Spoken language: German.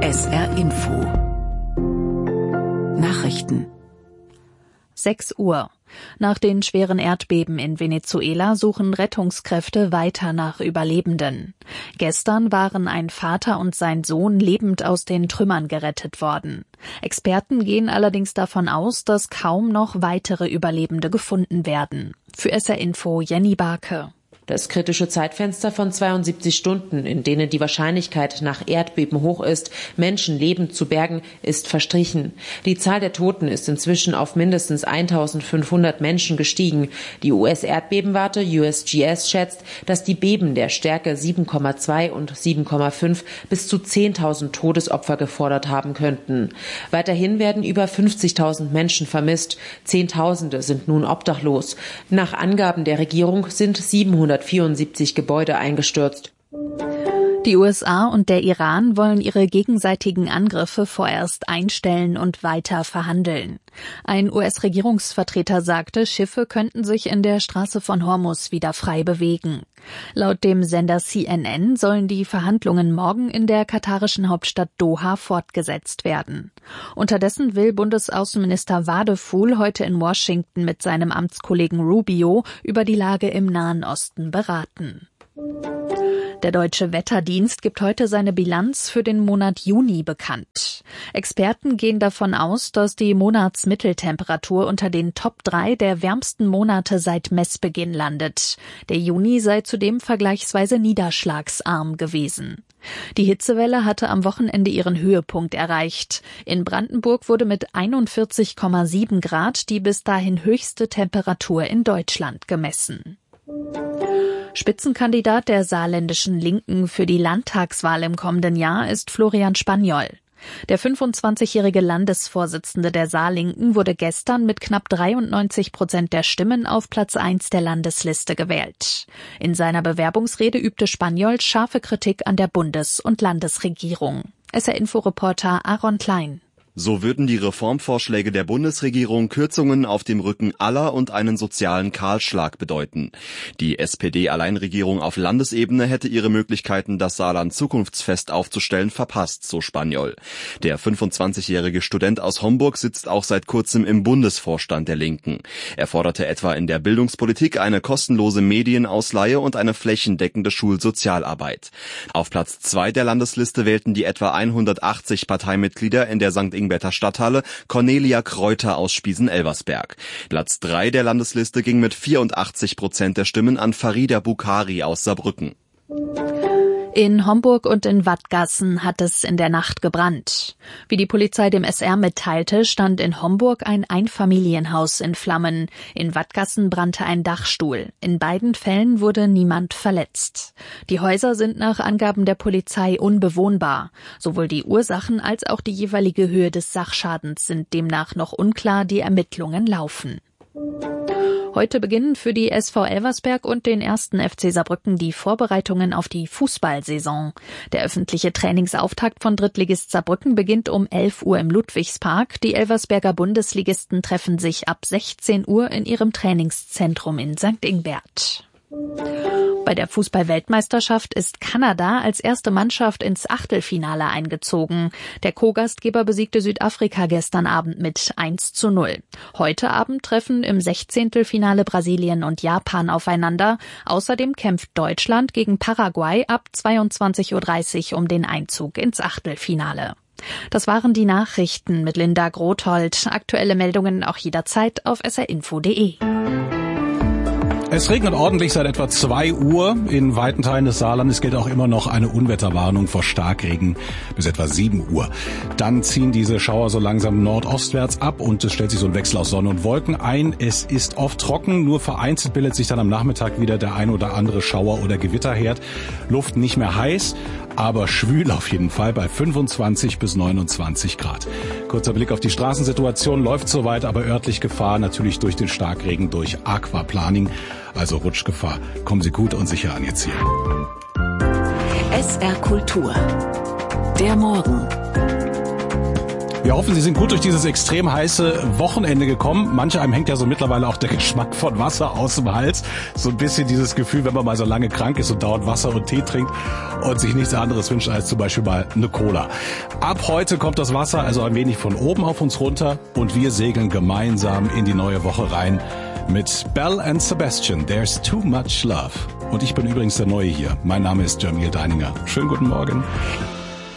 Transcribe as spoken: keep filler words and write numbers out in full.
S R Info Nachrichten. sechs Uhr. Nach den schweren Erdbeben in Venezuela suchen Rettungskräfte weiter nach Überlebenden. Gestern waren ein Vater und sein Sohn lebend aus den Trümmern gerettet worden. Experten gehen allerdings davon aus, dass kaum noch weitere Überlebende gefunden werden. Für S R Info Jenny Barke. Das kritische Zeitfenster von zweiundsiebzig Stunden, in denen die Wahrscheinlichkeit nach Erdbeben hoch ist, Menschen lebend zu bergen, ist verstrichen. Die Zahl der Toten ist inzwischen auf mindestens eintausendfünfhundert Menschen gestiegen. Die U S-Erdbebenwarte U S G S schätzt, dass die Beben der Stärke sieben Komma zwei und sieben Komma fünf bis zu zehntausend Todesopfer gefordert haben könnten. Weiterhin werden über fünfzigtausend Menschen vermisst. Zehntausende sind nun obdachlos. Nach Angaben der Regierung sind siebenhundertvierundsiebzig Gebäude eingestürzt. Die U S A und der Iran wollen ihre gegenseitigen Angriffe vorerst einstellen und weiter verhandeln. Ein U S-Regierungsvertreter sagte, Schiffe könnten sich in der Straße von Hormuz wieder frei bewegen. Laut dem Sender C N N sollen die Verhandlungen morgen in der katarischen Hauptstadt Doha fortgesetzt werden. Unterdessen will Bundesaußenminister Wadefuhl heute in Washington mit seinem Amtskollegen Rubio über die Lage im Nahen Osten beraten. Der Deutsche Wetterdienst gibt heute seine Bilanz für den Monat Juni bekannt. Experten gehen davon aus, dass die Monatsmitteltemperatur unter den Top drei der wärmsten Monate seit Messbeginn landet. Der Juni sei zudem vergleichsweise niederschlagsarm gewesen. Die Hitzewelle hatte am Wochenende ihren Höhepunkt erreicht. In Brandenburg wurde mit einundvierzig Komma sieben Grad die bis dahin höchste Temperatur in Deutschland gemessen. Spitzenkandidat der saarländischen Linken für die Landtagswahl im kommenden Jahr ist Florian Spanjol. Der fünfundzwanzigjährige Landesvorsitzende der Saarlinken wurde gestern mit knapp dreiundneunzig Prozent der Stimmen auf Platz eins der Landesliste gewählt. In seiner Bewerbungsrede übte Spanjol scharfe Kritik an der Bundes- und Landesregierung. S R-Info-Reporter Aaron Klein. So würden die Reformvorschläge der Bundesregierung Kürzungen auf dem Rücken aller und einen sozialen Kahlschlag bedeuten. Die S P D-Alleinregierung auf Landesebene hätte ihre Möglichkeiten, das Saarland zukunftsfest aufzustellen, verpasst, so Spanjol. Der fünfundzwanzigjährige Student aus Homburg sitzt auch seit kurzem im Bundesvorstand der Linken. Er forderte etwa in der Bildungspolitik eine kostenlose Medienausleihe und eine flächendeckende Schulsozialarbeit. Auf Platz zwei der Landesliste wählten die etwa hundertachtzig Parteimitglieder in der Sankt Ingberter Stadthalle Cornelia Kreuter aus Spiesen-Elversberg. Platz drei der Landesliste ging mit vierundachtzig Prozent der Stimmen an Farida Bukhari aus Saarbrücken. In Homburg und in Wattgassen hat es in der Nacht gebrannt. Wie die Polizei dem S R mitteilte, stand in Homburg ein Einfamilienhaus in Flammen. In Wattgassen brannte ein Dachstuhl. In beiden Fällen wurde niemand verletzt. Die Häuser sind nach Angaben der Polizei unbewohnbar. Sowohl die Ursachen als auch die jeweilige Höhe des Sachschadens sind demnach noch unklar, die Ermittlungen laufen. Heute beginnen für die S V Elversberg und den ersten F C Saarbrücken die Vorbereitungen auf die Fußballsaison. Der öffentliche Trainingsauftakt von Drittligist Saarbrücken beginnt um elf Uhr im Ludwigspark. Die Elversberger Bundesligisten treffen sich ab sechzehn Uhr in ihrem Trainingszentrum in Sankt Ingbert. Bei der Fußball-Weltmeisterschaft ist Kanada als erste Mannschaft ins Achtelfinale eingezogen. Der Co-Gastgeber besiegte Südafrika gestern Abend mit eins zu null. Heute Abend treffen im Sechzehntelfinale Brasilien und Japan aufeinander. Außerdem kämpft Deutschland gegen Paraguay ab zweiundzwanzig Uhr dreißig um den Einzug ins Achtelfinale. Das waren die Nachrichten mit Linda Grothold. Aktuelle Meldungen auch jederzeit auf s r info punkt d e. Es regnet ordentlich seit etwa zwei Uhr. In weiten Teilen des Saarlandes gilt auch immer noch eine Unwetterwarnung vor Starkregen bis etwa sieben Uhr. Dann ziehen diese Schauer so langsam nordostwärts ab und es stellt sich so ein Wechsel aus Sonne und Wolken ein. Es ist oft trocken, nur vereinzelt bildet sich dann am Nachmittag wieder der ein oder andere Schauer oder Gewitterherd. Luft nicht mehr heiß, aber schwül auf jeden Fall bei fünfundzwanzig bis neunundzwanzig Grad. Kurzer Blick auf die Straßensituation, läuft soweit, aber örtlich Gefahr natürlich durch den Starkregen, durch Aquaplaning. Also Rutschgefahr. Kommen Sie gut und sicher an Ihr Ziel. S R Kultur. Der Morgen. Wir hoffen, Sie sind gut durch dieses extrem heiße Wochenende gekommen. Manche einem hängt ja so mittlerweile auch der Geschmack von Wasser aus dem Hals. So ein bisschen dieses Gefühl, wenn man mal so lange krank ist und dauernd Wasser und Tee trinkt und sich nichts anderes wünscht als zum Beispiel mal eine Cola. Ab heute kommt das Wasser also ein wenig von oben auf uns runter und wir segeln gemeinsam in die neue Woche rein mit Belle and Sebastian, There's Too Much Love. Und ich bin übrigens der Neue hier. Mein Name ist Jamil Deininger. Schönen guten Morgen.